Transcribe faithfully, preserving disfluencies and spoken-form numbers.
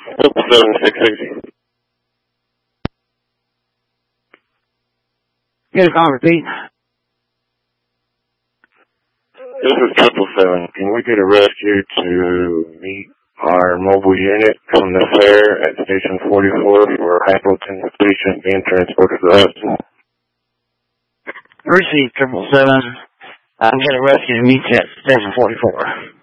Triple seven six sixty. Get a call, repeat. This is triple seven. Can we get a rescue to meet our mobile unit from the fair at station forty-four for hypotensive patient being transported to the hospital? Receive triple seven. I can get a rescue to meet you at station forty-four.